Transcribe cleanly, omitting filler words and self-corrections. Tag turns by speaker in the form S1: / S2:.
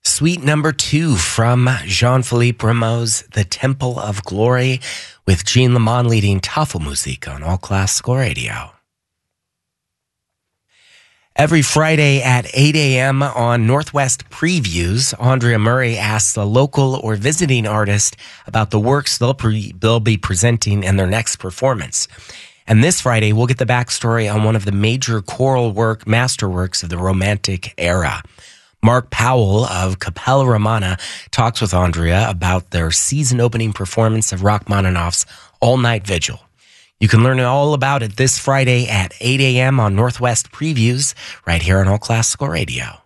S1: Suite number 2 from Jean-Philippe Rameau's The Temple of Glory, with Jean Lamont leading Tafelmusik on All Classical Radio. Every Friday at 8 a.m. on Northwest Previews, Andrea Murray asks a local or visiting artist about the works they'll be presenting in their next performance. And this Friday, we'll get the backstory on one of the major choral masterworks of the Romantic era. Mark Powell of Capella Romana talks with Andrea about their season-opening performance of Rachmaninoff's All-Night Vigil. You can learn all about it this Friday at 8 a.m. on Northwest Previews, right here on All Classical Radio.